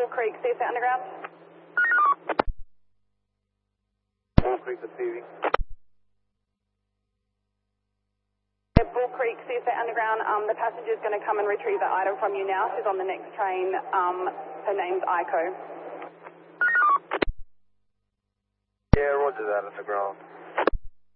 Bull Creek, CSA Underground. Bull Creek receiving. Bull Creek, CSA Underground. The passenger's going to come and retrieve the item from you now. She's on the next train. Her name's Aiko. Yeah, roger that, Underground.